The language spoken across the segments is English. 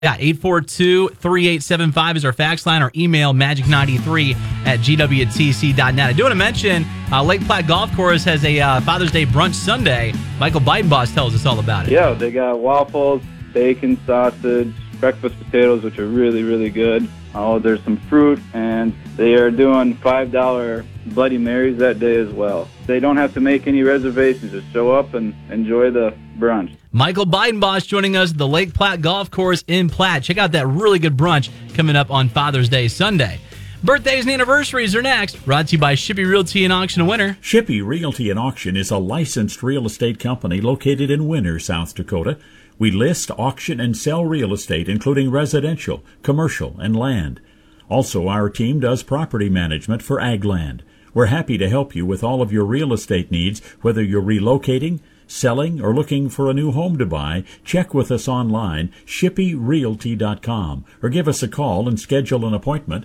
Yeah, 842-3875 is our fax line, or email magic93@gwtc.net. I do want to mention Lake Platte Golf Course has a Father's Day brunch Sunday. Michael Bidenboss tells us all about it. Yeah, they got waffles, bacon, sausage, breakfast potatoes, which are really, really good. There's some fruit, and they are doing $5 Bloody Marys that day as well. They don't have to make any reservations. Just show up and enjoy the brunch. Michael Bidenboss joining us at the Lake Platte Golf Course in Platte. Check out that really good brunch coming up on Father's Day Sunday. Birthdays and anniversaries are next. Brought to you by Shippey Realty and Auction of Winter. Shippey Realty and Auction is a licensed real estate company located in Winter, South Dakota. We list, auction, and sell real estate, including residential, commercial, and land. Also, our team does property management for ag land. We're happy to help you with all of your real estate needs, whether you're relocating, selling, or looking for a new home to buy. Check with us online, shippeyrealty.com, or give us a call and schedule an appointment,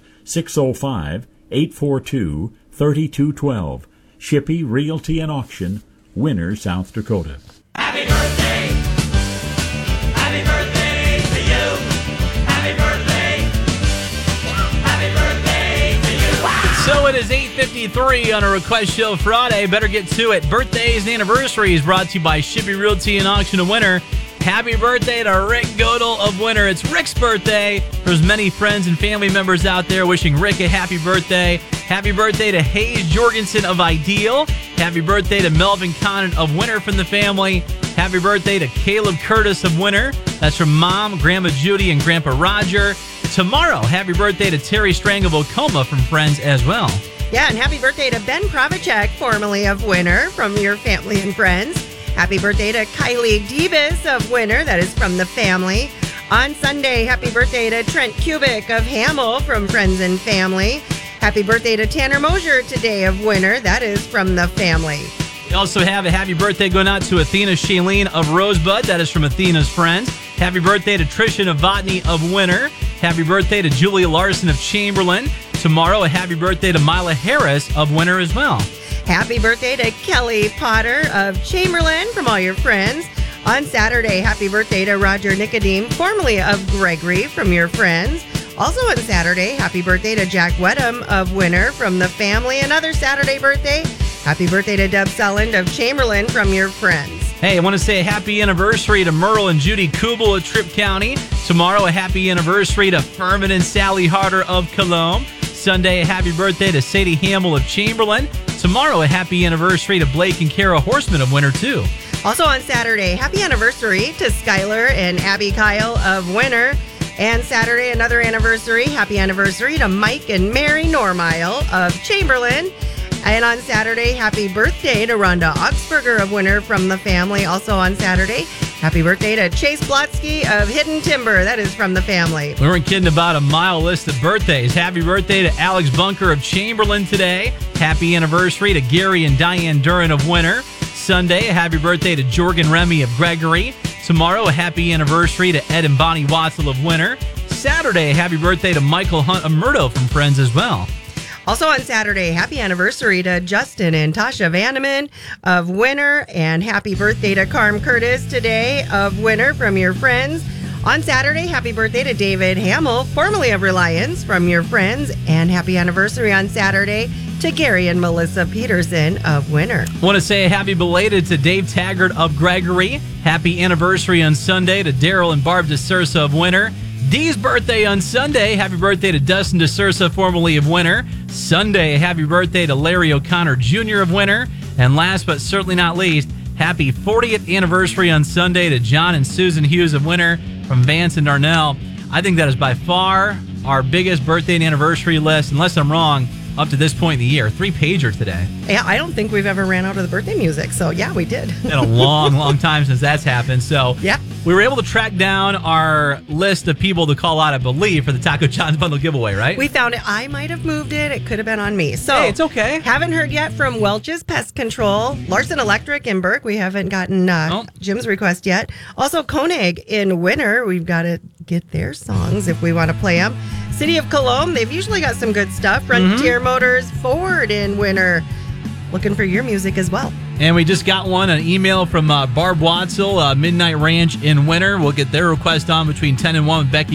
605-842-3212. Shippey Realty and Auction, Winter, South Dakota. Happy birthday! Happy birthday to you! Happy birthday! Happy birthday to you! So it is 8:53 on a Request Show Friday. Better get to it. Birthdays and anniversaries brought to you by Shippey Realty and Auction of Winter. Happy birthday to Rick Godel of Winter. It's Rick's birthday. There's many friends and family members out there wishing Rick a happy birthday. Happy birthday to Hayes Jorgensen of Ideal. Happy birthday to Melvin Conant of Winter from the family. Happy birthday to Caleb Curtis of Winter. That's from Mom, Grandma Judy, and Grandpa Roger. Tomorrow, happy birthday to Terry Strang of Ocoma from friends as well. Yeah, and happy birthday to Ben Kravacek, formerly of Winter, from your family and friends. Happy birthday to Kylie Debus of Winter, that is from the family. On Sunday, happy birthday to Trent Kubik of Hamel from friends and family. Happy birthday to Tanner Mosier today of Winter, that is from the family. We also have a happy birthday going out to Athena Shailene of Rosebud, that is from Athena's friends. Happy birthday to Tricia Novotny of Winter. Happy birthday to Julia Larson of Chamberlain. Tomorrow, a happy birthday to Mila Harris of Winter as well. Happy birthday to Kelly Potter of Chamberlain from all your friends. On Saturday, happy birthday to Roger Nicodeme, formerly of Gregory, from your friends. Also on Saturday, happy birthday to Jack Wedham of Winter from the family. Another Saturday birthday, happy birthday to Deb Selland of Chamberlain from your friends. Hey, I want to say a happy anniversary to Merle and Judy Kubel of Tripp County. Tomorrow, a happy anniversary to Furman and Sally Harder of Cologne. Sunday, a happy birthday to Sadie Hamill of Chamberlain. Tomorrow, a happy anniversary to Blake and Kara Horseman of Winter, too. Also on Saturday, happy anniversary to Skylar and Abby Kyle of Winter. And Saturday, another anniversary. Happy anniversary to Mike and Mary Normile of Chamberlain. And on Saturday, happy birthday to Rhonda Oxberger of Winter from the family. Also on Saturday, happy birthday to Chase Blotsky of Hidden Timber. That is from the family. We weren't kidding about a mile list of birthdays. Happy birthday to Alex Bunker of Chamberlain today. Happy anniversary to Gary and Diane Duran of Winter. Sunday, a happy birthday to Jorgen Remy of Gregory. Tomorrow, a happy anniversary to Ed and Bonnie Watzel of Winter. Saturday, a happy birthday to Michael Hunt of Murdo from friends as well. Also on Saturday, happy anniversary to Justin and Tasha Vanneman of Winter, and happy birthday to Carm Curtis today of Winter from your friends. On Saturday, happy birthday to David Hamill, formerly of Reliance, from your friends, and happy anniversary on Saturday to Gary and Melissa Peterson of Winter. I want to say a happy belated to Dave Taggart of Gregory. Happy anniversary on Sunday to Daryl and Barb DeSursa of Winter. Dee's birthday on Sunday. Happy birthday to Dustin DeSursa, formerly of Winter. Sunday, happy birthday to Larry O'Connor Jr. of Winter. And last but certainly not least, happy 40th anniversary on Sunday to John and Susan Hughes of Winter from Vance and Darnell. I think that is by far our biggest birthday and anniversary list, unless I'm wrong, up to this point in the year. 3-pager today. Yeah, I don't think we've ever ran out of the birthday music, so yeah, we did. It's been a long, long time since that's happened. So yeah, we were able to track down our list of people to call out, I believe, for the Taco John's Bundle giveaway, right? We found it. I might have moved it. It could have been on me. So hey, it's okay. Haven't heard yet from Welch's Pest Control, Larson Electric in Burke. We haven't gotten Jim's request yet. Also, Koenig in Winter. We've got to get their songs if we want to play them. City of Cologne, they've usually got some good stuff. Frontier Motors, Ford in Winter. Looking for your music as well. And we just got an email from Barb Watzel, Midnight Ranch in Winter. We'll get their request on between 10 and 1 with Becky